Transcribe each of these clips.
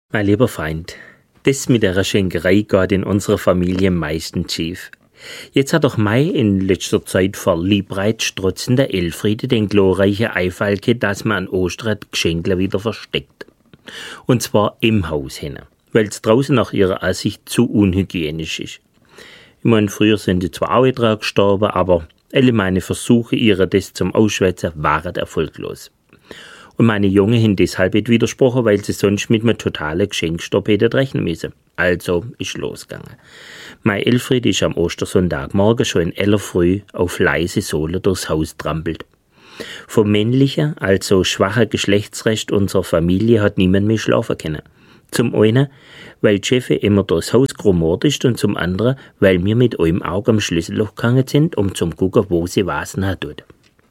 Mein lieber Freund, das mit der Schenkerei geht in unserer Familie meistens schief. Jetzt hat auch Mai in letzter Zeit vor liebreizstrotzender Elfriede den glorreichen Einfall gehabt, dass man an Ostern Geschenkle wieder versteckt. Und zwar im Haus hin, weil es draußen nach ihrer Ansicht zu unhygienisch ist. Ich meine, früher sind die zwar auch dran gestorben, aber alle meine Versuche, ihrer das zum Ausschwätzen, waren erfolglos. Und meine Junge haben deshalb nicht widersprochen, weil sie sonst mit einem totalen Geschenkstopp hätten rechnen müssen. Also ist losgegangen. Meine Elfriede ist am Ostersonntagmorgen schon in aller Früh auf leise Sohle durchs Haus trampelt. Vom männlichen, also schwachen Geschlechtsrest unserer Familie hat niemand mehr schlafen können. Zum einen, weil die Chefin immer durchs Haus gerumort ist und zum anderen, weil wir mit einem Auge am Schlüsselloch gegangen sind, um zu gucken, wo sie was tut.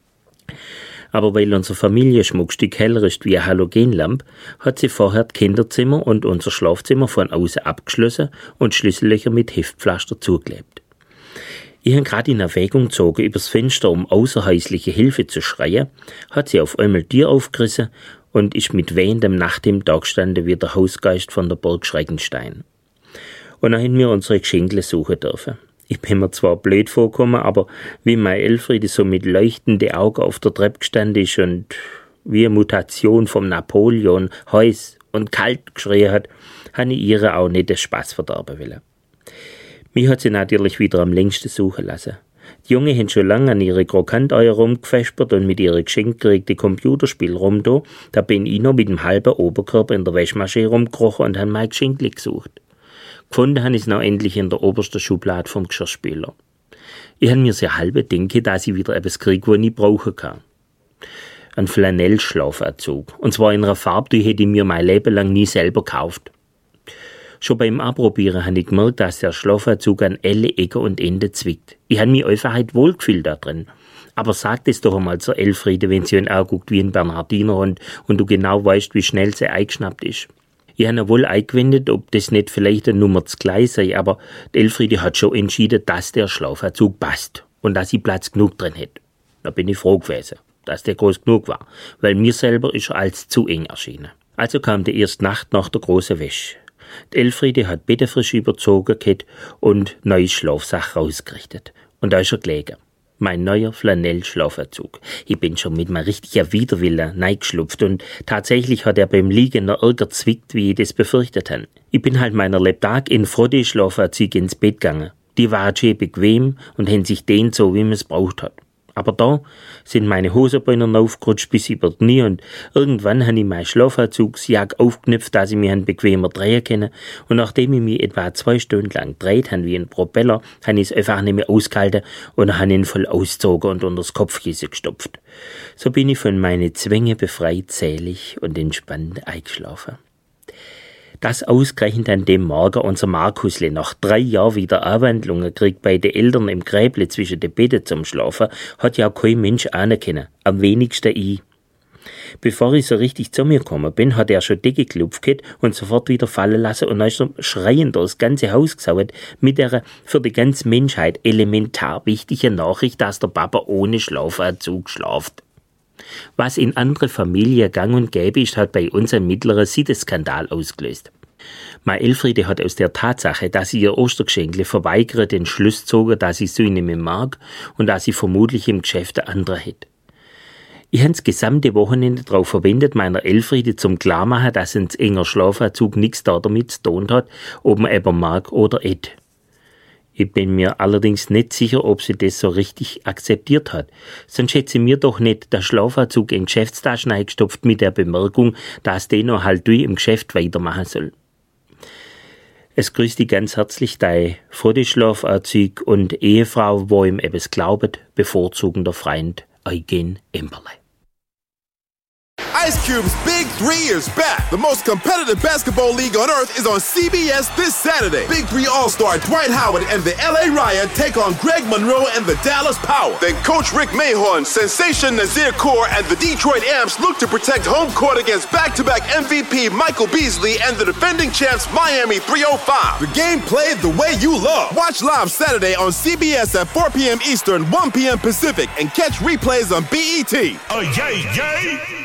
Aber weil unser Familienschmuckstück heller ist wie eine Halogenlampe, hat sie vorher das Kinderzimmer und unser Schlafzimmer von außen abgeschlossen und Schlüssellöcher mit Heftpflaster zugeklebt. Ich habe gerade in Erwägung gezogen, übers Fenster um außerhäusliche Hilfe zu schreien, hat sie auf einmal die Tür aufgerissen und ist mit wehendem Nachthemd da gestanden wie der Hausgeist von der Burg Schreckenstein. Und dann haben wir unsere Geschenkle suchen dürfen. Ich bin mir zwar blöd vorgekommen, aber wie meine Elfriede so mit leuchtenden Augen auf der Treppe gestanden ist und wie eine Mutation vom Napoleon heiß und kalt geschrien hat, habe ich ihr auch nicht den Spaß verderben wollen. Mich hat sie natürlich wieder am längsten suchen lassen. Die Jungen haben schon lange an ihre Krokanteier rumgefespert und mit ihren geschenkgerichten Computerspielen rumda. Da bin ich noch mit dem halben Oberkörper in der Waschmaschine rumgekrochen und habe mein Geschenkli gesucht. Gefunden habe ich es noch endlich in der obersten Schublade vom Geschirrspüler. Ich habe mir sehr halbe denke, dass ich wieder etwas kriege, was ich brauchen kann. Ein Flanellschlafanzug. Und zwar in einer Farbe, die hätte ich mir mein Leben lang nie selber gekauft. Schon beim Anprobieren habe ich gemerkt, dass der Schlafanzug an alle Ecken und Enden zwickt. Ich habe mich einfach halt wohlgefühlt da drin. Aber sag das doch einmal zur Elfriede, wenn sie ihn anguckt wie ein Bernhardinerhund und du genau weißt, wie schnell sie eingeschnappt ist. Ich habe ja wohl eingewendet, ob das nicht vielleicht eine Nummer zu klein sei, aber die Elfriede hat schon entschieden, dass der Schlafanzug passt und dass sie Platz genug drin hat. Da bin ich froh gewesen, dass der groß genug war, weil mir selber ist er als zu eng erschienen. Also kam die erste Nacht nach der großen Wäsche. Die Elfriede hat bettefrisch überzogen gehabt und neues Schlafsack rausgerichtet. Und da ist er gelegen. Mein neuer Flanell-Schlafanzug. Ich bin schon mit einem richtigen Widerwillen reingeschlupft und tatsächlich hat er beim Liegen noch ärger zwickt, wie ich das befürchtet habe. Ich bin halt meiner Lebtag in Frodde-Schlafanzug ins Bett gegangen. Die waren schön bequem und haben sich dehnt so, wie man es braucht hat. Aber da sind meine Hosenbeine aufgerutscht bis über die Knie und irgendwann habe ich meine Schlafanzugsjacke aufgeknüpft, dass ich mich bequemer drehen kann. Und nachdem ich mich etwa 2 Stunden lang gedreht habe wie ein Propeller, habe ich es einfach nicht mehr ausgehalten und habe ihn voll ausgezogen und unter das Kopfkissen gestopft. So bin ich von meinen Zwängen befreit, selig und entspannt eingeschlafen. Dass ausgerechnet an dem Morgen unser Markusle nach 3 Jahren wieder Anwandlungen kriegt bei den Eltern im Gräble zwischen den Betten zum Schlafen, hat ja kein Mensch ahnen können, am wenigsten ich. Bevor ich so richtig zu mir gekommen bin, hat er schon Decke geklopft und sofort wieder fallen lassen und dann ist er schreiend durchs ganze Haus gesaut mit der für die ganze Menschheit elementar wichtigen Nachricht, dass der Papa ohne Schlafanzug schlaft. Was in andere Familien gang und gäbe ist, hat bei uns einen mittleren Sitteskandal ausgelöst. Meine Elfriede hat aus der Tatsache, dass sie ihr Ostergeschenkle verweigert, den Schluss gezogen, dass ich sie nicht mehr mag und dass sie vermutlich im Geschäft eine andere hätte. Ich habe das gesamte Wochenende darauf verwendet, meiner Elfriede zum Klarmachen, dass ein enger Schlafanzug nichts damit zu tun hat, ob man eben mag oder nicht. Ich bin mir allerdings nicht sicher, ob sie das so richtig akzeptiert hat. Sonst hätte sie mir doch nicht den Schlafanzug in die Geschäftstaschen eingestopft mit der Bemerkung, dass der noch halt im Geschäft weitermachen soll. Es grüßt dich ganz herzlich, dein Frodde-Schlafanzug und Ehefrau, wo ihm etwas glaubet, bevorzugender Freund Eugen Emberle. Ice Cube's Big 3 is back. The most competitive basketball league on earth is on CBS this Saturday. Big 3 All-Star Dwight Howard and the LA Riot take on Greg Monroe and the Dallas Power. Then Coach Rick Mahorn, Sensation Nazir Kaur, and the Detroit Amps look to protect home court against back-to-back MVP Michael Beasley and the defending champs Miami 305. The game played the way you love. Watch live Saturday on CBS at 4 p.m. Eastern, 1 p.m. Pacific, and catch replays on BET. Oh, yay, yay!